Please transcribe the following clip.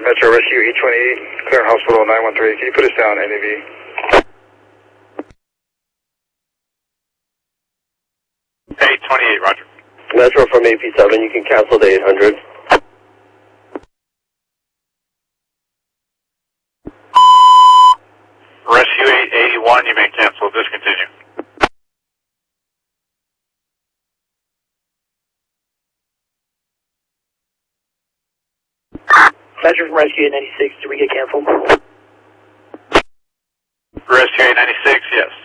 Metro Rescue 828, Clear Hospital 913. Can you put us down, NAV? 828, roger. Metro from AP7, you can cancel the 800. Rescue 881, you may cancel, discontinue. Metro from Rescue 896, do we get canceled? Rescue 896, yes.